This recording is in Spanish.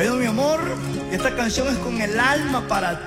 Bueno, mi amor, esta canción es con el alma para ti.